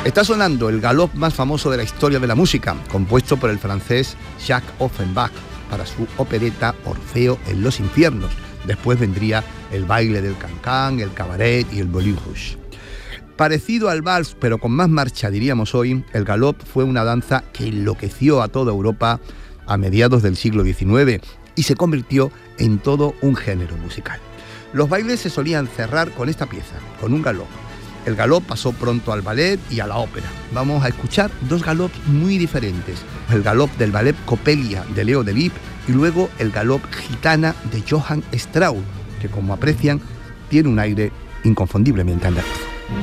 Está sonando el galop más famoso de la historia de la música, compuesto por el francés Jacques Offenbach para su opereta Orfeo en los infiernos. Después vendría el baile del cancán, el cabaret y el Moulin Rouge. Parecido al vals, pero con más marcha, diríamos hoy, el galop fue una danza que enloqueció a toda Europa a mediados del siglo XIX y se convirtió en todo un género musical. Los bailes se solían cerrar con esta pieza, con un galop. El galop pasó pronto al ballet y a la ópera. Vamos a escuchar dos galops muy diferentes. El galop del ballet Coppelia de Leo Delibes y luego el galop Gitana de Johann Strauss, que como aprecian tiene un aire inconfundiblemente andaluz.